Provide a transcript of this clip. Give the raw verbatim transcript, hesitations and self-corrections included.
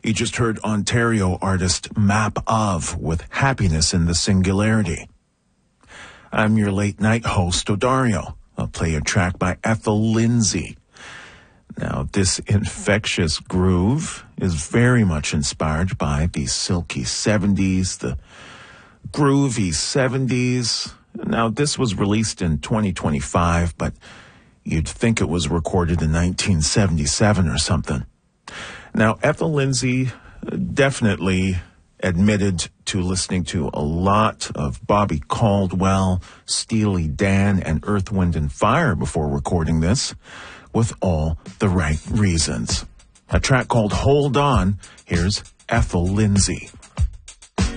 You just heard Ontario artist Map Of with Happiness in the Singularity. I'm your late night host, Odario. I'll play a track by Ethel Lindsay. Now, this infectious groove is very much inspired by the silky seventies, the groovy seventies. Now, this was released in twenty twenty-five, but you'd think it was recorded in nineteen seventy-seven or something. Now, Ethel Lindsay definitely admitted to listening to a lot of Bobby Caldwell, Steely Dan, and Earth, Wind and Fire before recording this, with all the right reasons. A track called Hold On. Here's Ethel Lindsay.